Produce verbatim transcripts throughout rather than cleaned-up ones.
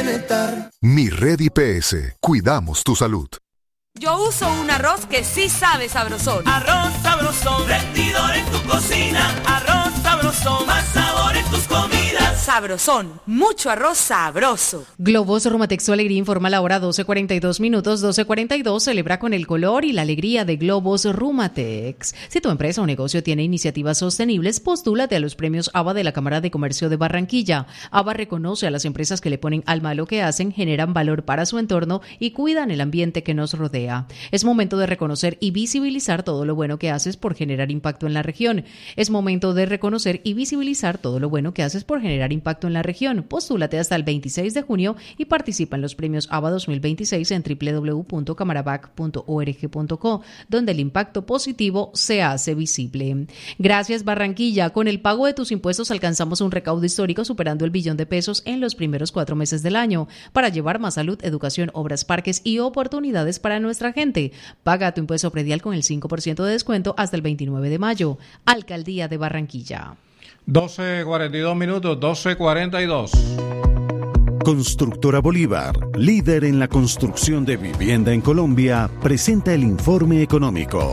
bienestar. Mi Red I P S, cuidamos tu salud. Yo uso un arroz que sí sabe sabrosón. Arroz sabrosón, rendidor en tu cocina. Arroz sabrosón, más sabor en tus comidas. Sabrosón, mucho arroz sabroso. Globos Rumatex, su alegría, informa la hora doce cuarenta y dos minutos. doce cuarenta y dos, celebra con el color y la alegría de Globos Rumatex. Si tu empresa o negocio tiene iniciativas sostenibles, postúlate a los premios A B A de la Cámara de Comercio de Barranquilla. A B A reconoce a las empresas que le ponen alma a lo que hacen, generan valor para su entorno y cuidan el ambiente que nos rodea. Es momento de reconocer y visibilizar todo lo bueno que haces por generar impacto en la región. Es momento de reconocer y visibilizar todo lo bueno que haces por generar impacto en la región. Postúlate hasta el veintiséis de junio y participa en los premios A B A dos mil veintiséis en doble u doble u doble u punto camarabac punto org punto co, donde el impacto positivo se hace visible. Gracias, Barranquilla. Con el pago de tus impuestos alcanzamos un recaudo histórico superando el billón de pesos en los primeros cuatro meses del año para llevar más salud, educación, obras, parques y oportunidades para nuestra gente. Paga tu impuesto predial con el cinco por ciento de descuento hasta el veintinueve de mayo. Alcaldía de Barranquilla. doce cuarenta y dos minutos, doce cuarenta y dos. Constructora Bolívar, líder en la construcción de vivienda en Colombia, presenta el informe económico.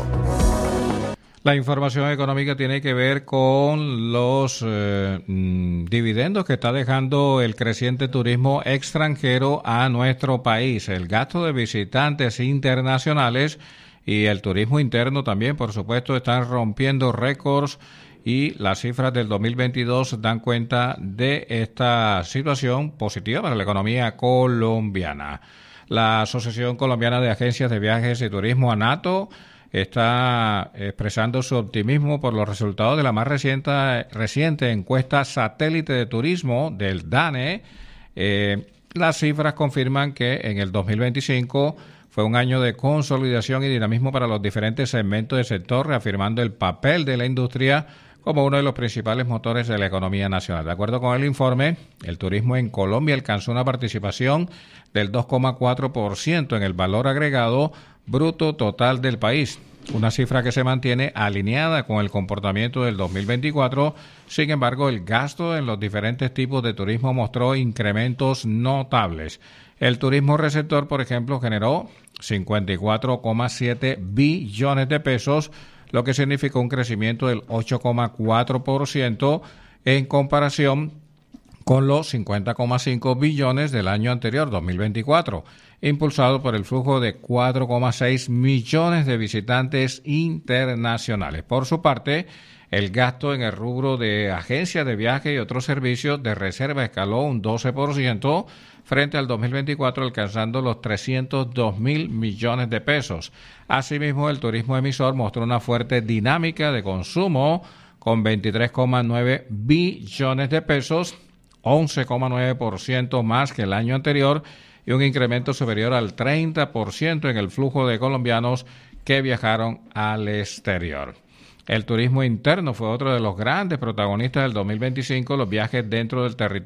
La información económica tiene que ver con los eh, mm, dividendos que está dejando el creciente turismo extranjero a nuestro país. El gasto de visitantes internacionales y el turismo interno también, por supuesto, están rompiendo récords y las cifras del dos mil veintidós dan cuenta de esta situación positiva para la economía colombiana. La Asociación Colombiana de Agencias de Viajes y Turismo, ANATO, está expresando su optimismo por los resultados de la más reciente, reciente encuesta satélite de turismo del DANE. Eh, las cifras confirman que en el dos mil veinticinco fue un año de consolidación y dinamismo para los diferentes segmentos del sector, reafirmando el papel de la industria como uno de los principales motores de la economía nacional. De acuerdo con el informe, el turismo en Colombia alcanzó una participación del dos coma cuatro por ciento en el valor agregado bruto total del país, una cifra que se mantiene alineada con el comportamiento del dos mil veinticuatro. Sin embargo, el gasto en los diferentes tipos de turismo mostró incrementos notables. El turismo receptor, por ejemplo, generó cincuenta y cuatro coma siete billones de pesos, lo que significó un crecimiento del ocho coma cuatro por ciento en comparación con los cincuenta coma cinco billones del año anterior, dos mil veinticuatro, impulsado por el flujo de cuatro coma seis millones de visitantes internacionales. Por su parte, el gasto en el rubro de agencias de viaje y otros servicios de reserva escaló un doce por ciento frente al dos mil veinticuatro, alcanzando los trescientos dos mil millones de pesos. Asimismo, el turismo emisor mostró una fuerte dinámica de consumo con veintitrés coma nueve billones de pesos, once coma nueve por ciento más que el año anterior y un incremento superior al treinta por ciento en el flujo de colombianos que viajaron al exterior. El turismo interno fue otro de los grandes protagonistas del dos mil veinticinco. Los viajes dentro del territorio